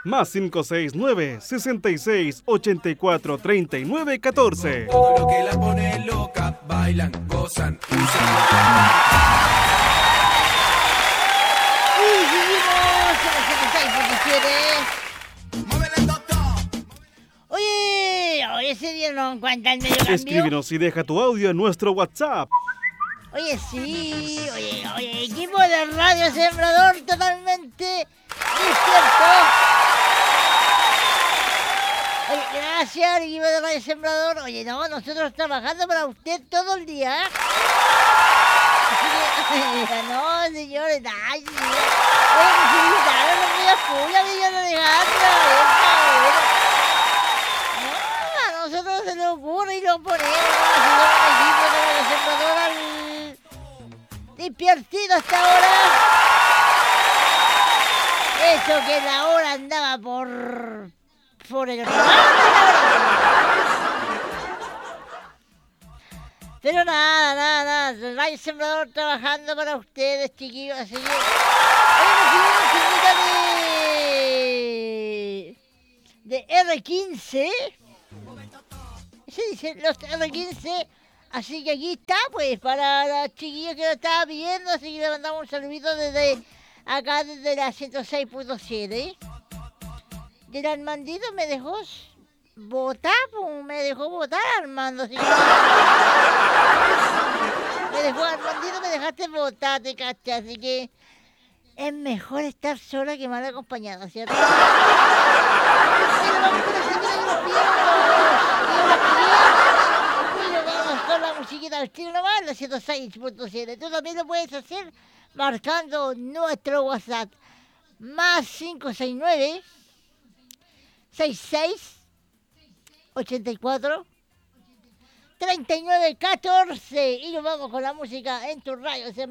Más 569-6684-3914. Todo lo que la pone loca, bailan, gozan, usan. Y seguimos en el 76.7. ¡Muévele, doctor! Oye, ese día no encuentra el medio cambio. Escríbenos y deja tu audio en nuestro WhatsApp. Oye, sí, oye, equipo de Radio Sembrador totalmente despierto. Oye, gracias, equipo de Radio Sembrador. Oye, no, nosotros trabajando para usted todo el día. Así que, no, señores, ay, sí. Oye, que se invitaron los medios públicos, Villa Alejandra. No, a nosotros se nos ocurre y lo ponemos. Así que el equipo de Radio Sembrador al despiertito hasta ahora. Eso que la hora andaba por el pero nada, Radio Sembrador trabajando para ustedes, chiquillos, así que hoy recibimos de R15. Se dice los R15. Así que aquí está, pues, para los chiquillos que lo estaban pidiendo, así que le mandamos un saludito desde acá, desde la 106.7. Del Armandito me dejó votar, pues, me dejó votar, Armando, así que... me dejó, Armandito, me dejaste votar, te cachas, así que... es mejor estar sola que mal acompañada, ¿cierto? Pero vamos con el siguiente de los pies. Con la musiquita al tiro nomás, la 106.7. Tú también lo puedes hacer marcando nuestro WhatsApp. Más 569 66 84 39 14. Y nos vamos con la música en tu radio.